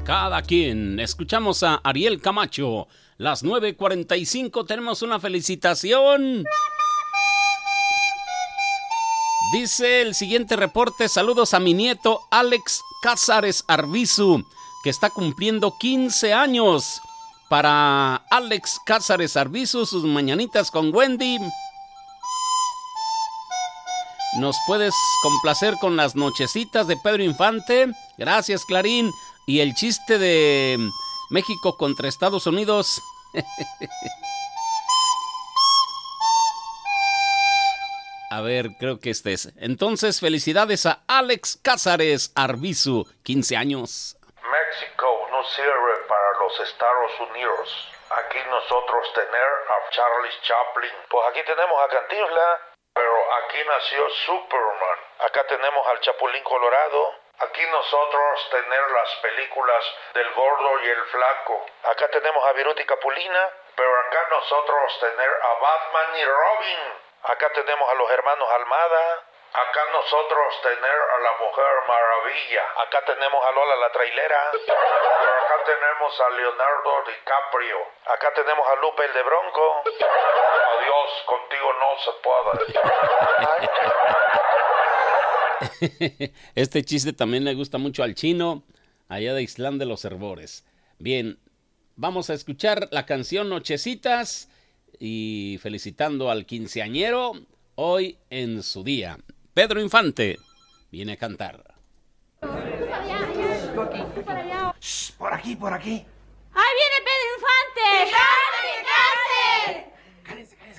Cada quien. Escuchamos a Ariel Camacho. Las 9:45 tenemos una felicitación. Dice el siguiente reporte: saludos a mi nieto Alex Cázares Arbizu, que está cumpliendo 15 años. Para Alex Cázares Arbizu, sus mañanitas con Wendy. ¿Nos puedes complacer con las nochecitas de Pedro Infante? Gracias, Clarín. Y el chiste de México contra Estados Unidos. A ver, creo que este es. Entonces, felicidades a Alex Cázares Arbizu, 15 años. México no sirve para los Estados Unidos. Aquí nosotros tener a Charles Chaplin. Pues aquí tenemos a Cantinflas, pero aquí nació Superman. Acá tenemos al Chapulín Colorado. Aquí nosotros tener las películas del Gordo y el Flaco. Acá tenemos a Viruta y Capulina, pero acá nosotros tener a Batman y Robin. Acá tenemos a los hermanos Almada. Acá nosotros tener a la Mujer Maravilla. Acá tenemos a Lola la Trailera. Pero acá tenemos a Leonardo DiCaprio. Acá tenemos a Lupe el de Bronco. Adiós, contigo no se puede. Este chiste también le gusta mucho al Chino, allá de Islán de los Herbores. Bien, vamos a escuchar la canción Nochecitas y felicitando al quinceañero hoy en su día. Pedro Infante viene a cantar. Shh, por aquí, por aquí. ¡Ahí